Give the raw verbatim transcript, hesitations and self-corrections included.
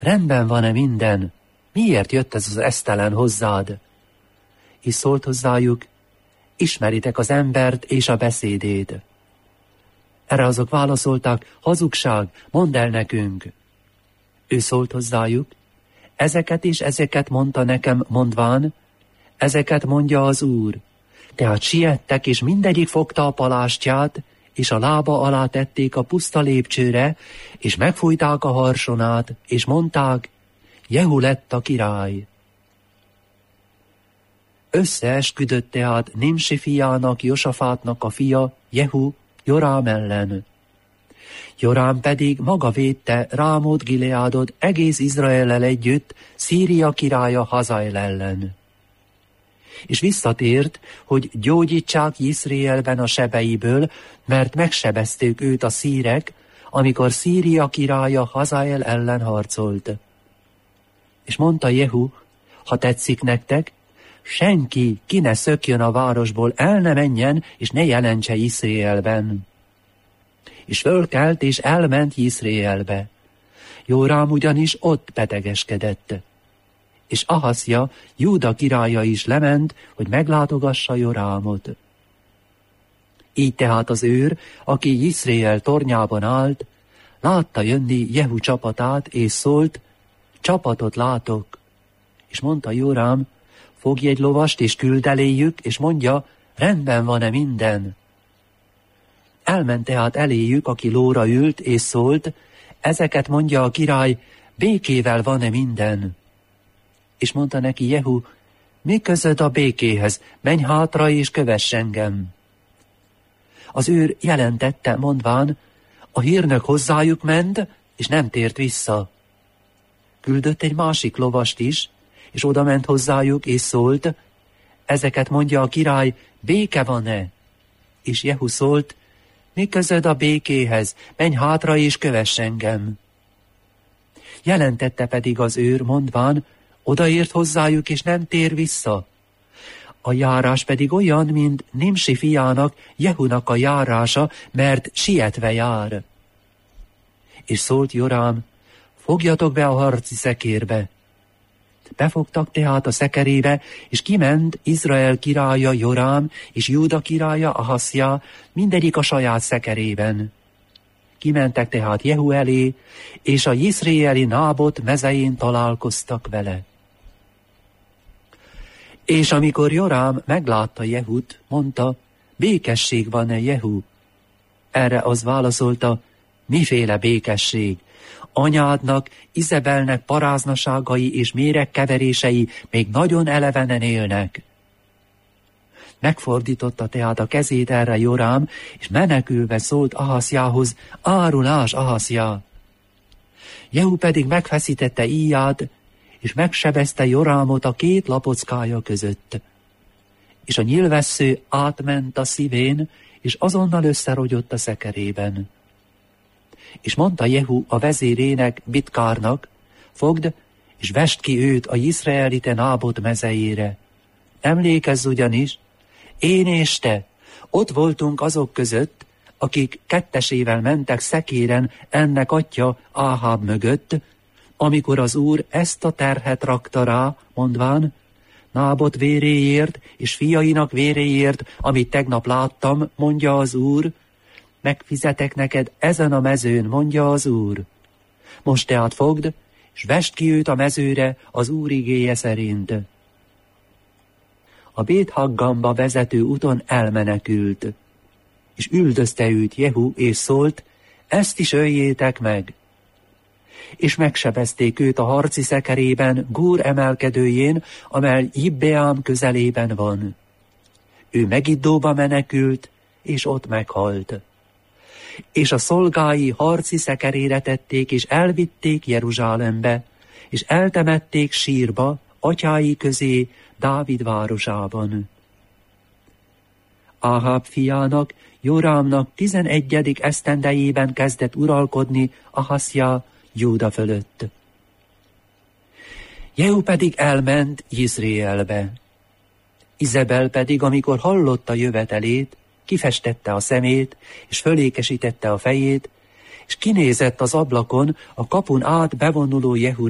rendben van-e minden? Miért jött ez az esztelen hozzád? És szólt hozzájuk, ismeritek az embert és a beszédét. Erre azok válaszoltak, hazugság, mondd el nekünk. Ő szólt hozzájuk, ezeket és ezeket mondta nekem mondván, ezeket mondja az Úr. Tehát siettek, és mindegyik fogta a palástját, és a lába alá tették a puszta lépcsőre, és megfújták a harsonát, és mondták, Jehu lett a király. Összeesküdött tehát Nimsi fiának, Josafátnak a fia, Jehu, Jorám ellen. Jorám pedig maga védte Rámót Gileádot egész Izraellel együtt Szíria királya Hazael ellen. És visszatért, hogy gyógyítsák Jizreelben a sebeiből, mert megsebezték őt a szírek, amikor Szíria királya Hazael ellen harcolt. És mondta Jehu, ha tetszik nektek, senki ki ne szökjön a városból, el ne menjen, és ne jelentse Jizreelben. És fölkelt, és elment Jizreelbe. Jórám ugyanis ott betegeskedett. És Ahaszja, Júda királya is lement, hogy meglátogassa Jorámot. Így tehát az őr, aki Jizreel tornyában állt, látta jönni Jehu csapatát, és szólt, csapatot látok. És mondta Jórám, fogj egy lovast, és küld eléjük, és mondja, rendben van-e minden. Elment tehát eléjük, aki lóra ült, és szólt, ezeket mondja a király, békével van-e minden. És mondta neki Jehu, mi közöd a békéhez, menj hátra és kövess engem. Az őr jelentette, mondván, a hírnök hozzájuk ment, és nem tért vissza. Küldött egy másik lovast is, és oda ment hozzájuk, és szólt, ezeket mondja a király, béke van-e? És Jehu szólt, mi közöd a békéhez, menj hátra és kövess engem. Jelentette pedig az őr, mondván, odaért hozzájuk, és nem tér vissza. A járás pedig olyan, mint Nimsi fiának, Jehunak a járása, mert sietve jár. És szólt Jorám, fogjatok be a harci szekérbe. Befogtak tehát a szekerébe, és kiment Izrael királya Jorám, és Júda királya Ahaszja, mindegyik a saját szekerében. Kimentek tehát Jehu elé, és a jizreeli Nábot mezején találkoztak vele. És amikor Jorám meglátta Jehut, mondta, békesség van-e Jehu? Erre az válaszolta, miféle békesség? Anyádnak, Izebelnek paráznaságai és méregkeverései még nagyon elevenen élnek. Megfordította tehát a kezét erre Jorám, és menekülve szólt Ahaszjához, árulás Ahaszjá. Jehu pedig megfeszítette íját, és megsebezte Jorámot a két lapockája között. És a nyílvessző átment a szívén, és azonnal összerogyott a szekerében. És mondta Jehu a vezérének, Bitkárnak, fogd, és vesd ki őt a jizreelite Nábot mezejére. Emlékezz ugyanis, én és te, ott voltunk azok között, akik kettesével mentek szekéren ennek atya Áháb mögött, amikor az Úr ezt a terhet rakta rá, mondván, Nábot véréért és fiainak véréért, amit tegnap láttam, mondja az Úr, megfizetek neked ezen a mezőn, mondja az Úr. Most tehát fogd, és vesd ki őt a mezőre az Úr igéje szerint. A Bét-Haggamba vezető úton elmenekült, és üldözte őt Jehu, és szólt, ezt is öljétek meg. És megsebezték őt a harci szekerében, Gúr emelkedőjén, amely Jibbeám közelében van. Ő Megiddóba menekült, és ott meghalt. És a szolgái harci szekerére tették, és elvitték Jeruzsálembe, és eltemették sírba, atyái közé, Dávid városában. Áháb fiának, Jorámnak tizenegyedik esztendejében kezdett uralkodni Ahaszja Júda fölött. Jehu pedig elment Jizreelbe. Izebel pedig, amikor hallotta jövetelét, kifestette a szemét, és fölékesítette a fejét, és kinézett az ablakon a kapun át bevonuló Jehu